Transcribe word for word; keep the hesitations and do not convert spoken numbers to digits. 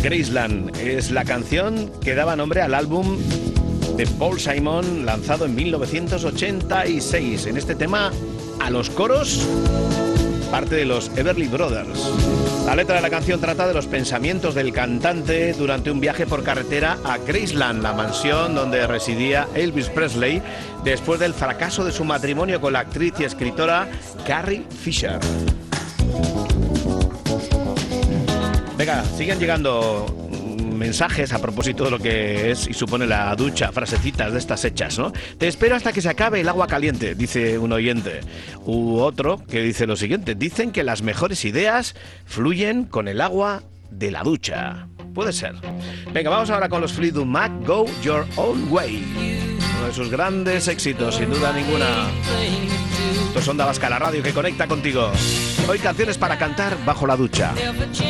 Graceland es la canción que daba nombre al álbum de Paul Simon, lanzado en mil novecientos ochenta y seis. En este tema, a los coros, parte de los Everly Brothers. La letra de la canción trata de los pensamientos del cantante durante un viaje por carretera a Graceland, la mansión donde residía Elvis Presley después del fracaso de su matrimonio con la actriz y escritora Carrie Fisher. Venga, siguen llegando mensajes a propósito de lo que es y supone la ducha, frasecitas de estas hechas, ¿no? Te espero hasta que se acabe el agua caliente, dice un oyente. U otro que dice lo siguiente: dicen que las mejores ideas fluyen con el agua de la ducha. Puede ser. Venga, vamos ahora con los Fleetwood Mac, Go Your Own Way. Uno de sus grandes éxitos, sin duda ninguna. Esto es Onda Vasca, la radio que conecta contigo. Hoy canciones para cantar bajo la ducha.